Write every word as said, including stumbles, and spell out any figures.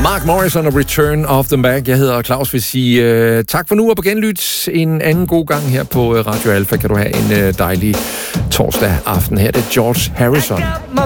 Mark Morrison og Return of the Mac. Jeg hedder Claus, vil sige uh, tak for nu og på genlyt. En anden god gang her på Radio Alpha. Kan du have en uh, dejlig torsdag aften. Her det er George Harrison.